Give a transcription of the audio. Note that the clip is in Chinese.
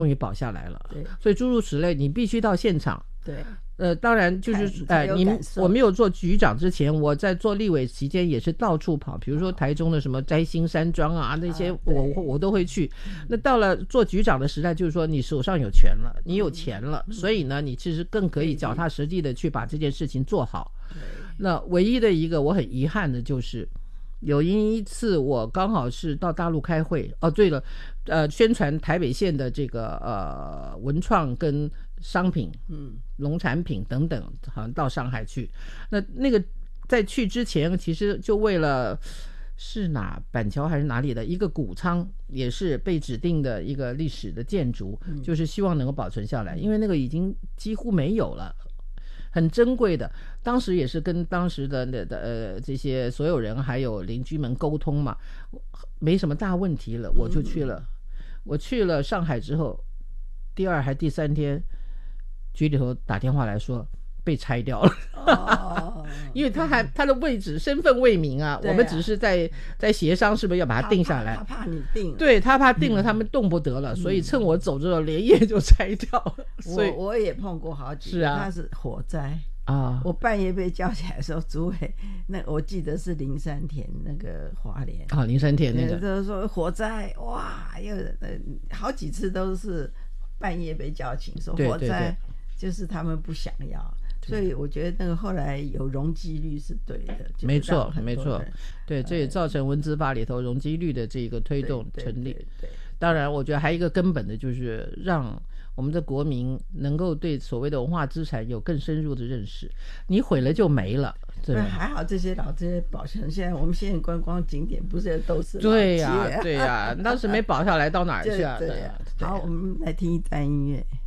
终于保下来了。 对， 所以诸如此类，你必须到现场。 对， 当然就是我没有做局长之前，我在做立委期间也是到处跑，比如说台中的什么摘星山庄啊那些我都会去。那到了做局长的时代，就是说你手上有权了，你有钱了，所以呢你其实更可以脚踏实地的去把这件事情做好。那唯一的一个我很遗憾的就是有一次我刚好是到大陆开会，对了，宣传台北县的这个文创跟商品，农产品等等，好像到上海去。那个在去之前，其实就为了是板桥还是哪里的一个谷仓，也是被指定的一个历史的建筑，就是希望能够保存下来，因为那个已经几乎没有了。很珍贵的，当时也是跟当时的这些所有人还有邻居们沟通嘛，没什么大问题了，我就去了。我去了上海之后，第2还第3天，局里头打电话来说被拆掉了。因为他的位置身份未明啊，我们只是在协商是不是要把它定下来。 他怕你定了， 对，他怕定了他们动不得了，所以趁我走之后连夜就拆掉了。所以我也碰过好几个， 是啊， 他是火灾啊，我半夜被叫起来的时候，主委那我记得是林山田那个花莲啊，林山田那个就是说火灾，哇，又好几次都是半夜被叫醒，说火灾就是他们不想要。所以我觉得那个后来有容积率是对的， 没错没错，对，这也造成文资法里头容积率的这个推动成立。当然我觉得还有一个根本的就是让我们的国民能够对所谓的文化资产有更深入的认识，你毁了就没了。对， 还好这些保存，现在我们现在观光景点不是都是对呀对呀，当时没保下来到哪儿去啊？ 对呀。好，我们来听一段音乐。